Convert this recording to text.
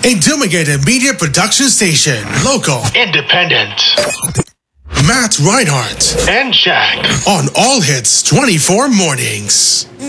A Dumigated Media Production Station. Local. Independent. Matt Reinhardt. And Jack. On All Hits 24 Mornings.